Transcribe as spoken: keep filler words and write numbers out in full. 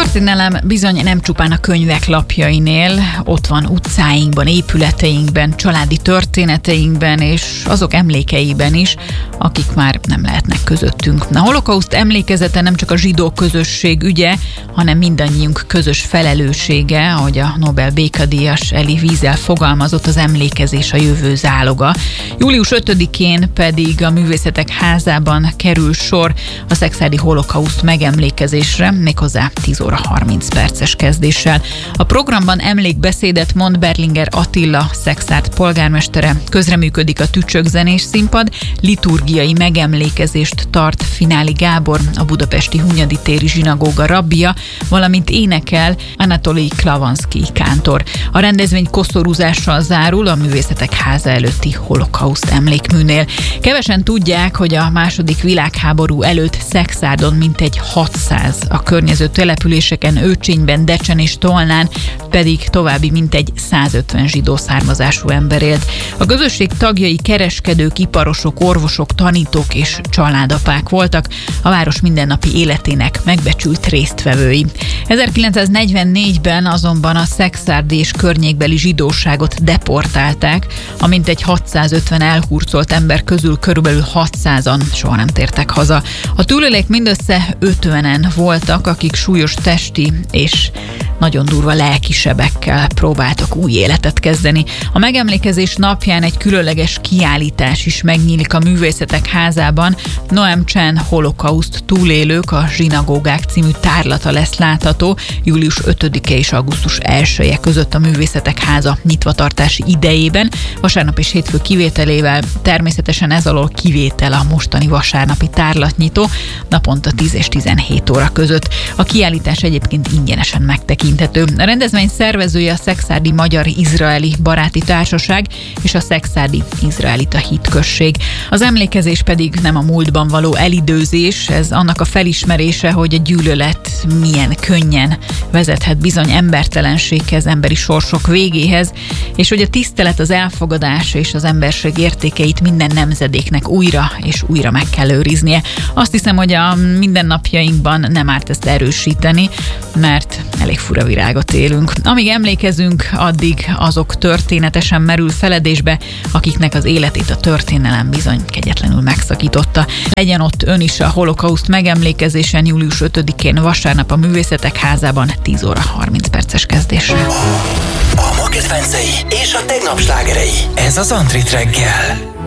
történelem bizony nem csupán a könyvek lapjainél, ott van utcáinkban, épületeinkben, családi történeteinkben és azok emlékeiben is, akik már nem lehetnek közöttünk. A holokauszt emlékezete nem csak a zsidó közösség ügye, hanem mindannyiunk közös felelőssége, ahogy a Nobel békadíjas Elie Wiesel fogalmazott, az emlékezés a jövő záloga. július ötödikén pedig a Művészetek Házában kerül sor a szekszárdi holokauszt megemlékezésre, méghozzá tíz óra harminc perces kezdéssel. A programban emlékbeszédet mond Berlinger Attila, Szekszárd polgármestere, közreműködik a Tücsök-zenés színpad, liturgiai megemlékezést tart Fináli Gábor, a budapesti Hunyadi téri zsinagóga rabbija, valamint énekel Anatolij Klavanszky kántor. A rendezvény koszorúzással zárul a Művészetek Háza előtti holokauszt emlékműnél. Kevesen tudják, hogy a második világháború előtt Szekszárdon mintegy hatszáz, a környező településeken, Őcsényben, Decsen és Tolnán pedig további mintegy százötven zsidó származású ember élt. A közösség tagjai kereskedők, iparosok, orvosok, tanítók és családapák voltak, a város mindennapi életének megbecsült résztvevői. ezerkilencszáznegyvennégyben azonban a szekszárdi és környékbeli zsidóságot deportálták, a mintegy hatszázötven elhurcolt ember közül körülbelül hatszázan soha nem tértek haza. A túlélők mindössze ötvenen voltak, akik súlyos testi és nagyon durva lelki sebekkel próbáltak új életet kezdeni. A megemlékezés napján egy különleges kiállítás is megnyílik a Művészetek Házában. Noam Chan holokauszt túlélők, a zsinagógák című tárlata lesz látható július ötödike és augusztus elseje között a Művészetek Háza nyitvatartási idejében, vasárnap és hétfő kivételével. Természetesen ez alól kivétel a mostani vasárnapi tárlatnyitó, naponta tíz és tizenhét óra között. A kiállítás egyébként ingyenesen megtekinthető. A rendezvény szervezője a Szekszárdi Magyar-Izraeli Baráti Társaság és a Szekszárdi Izraelita Hitközség. Az emlékezés pedig nem a múltban való elidőzés, ez annak a felismerése, hogy a gyűlölet milyen könnyen vezethet bizony embertelenséghez, emberi sorsok végéhez, és hogy a tisztelet, az elfogadás és az emberség értékeit minden nemzedéknek újra és újra meg kell őriznie. Azt hiszem, hogy a mindennapjainkban nem árt ezt erősíteni, mert elég fura virágot élünk. Amíg emlékezünk, addig azok történetesen merül feledésbe, akiknek az életét a történelem bizony kegyetlenül megszakította. Legyen ott ön is a holokauszt megemlékezésen július ötödikén vasárnap a Művészetek Házában tíz óra harminc perces kezdésre. A ma kedvencei és a tegnap slágerei. Ez az Antrit reggel.